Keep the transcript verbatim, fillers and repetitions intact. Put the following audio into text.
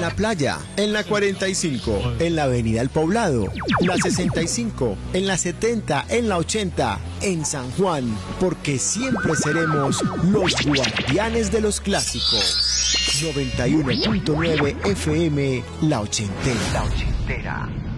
la playa, en la cuarenta y cinco, en la avenida El Poblado, la sesenta y cinco, en la setenta, en la ochenta, en San Juan, porque siempre seremos los guardianes de los clásicos. noventa y uno punto nueve F M, La Ochentera. La Ochentera.